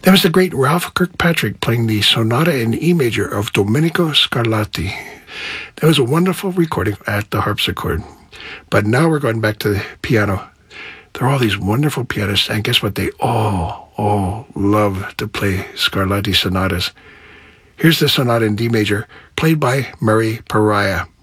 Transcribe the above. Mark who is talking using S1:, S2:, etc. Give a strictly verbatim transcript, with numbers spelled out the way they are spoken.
S1: That was the great Ralph Kirkpatrick playing the Sonata in E major of Domenico Scarlatti. That was a wonderful recording at the harpsichord. But now we're going back to the piano. There are all these wonderful pianists, and guess what? They all, all love to play Scarlatti sonatas. Here's the sonata in D major, played by Murray Pariah.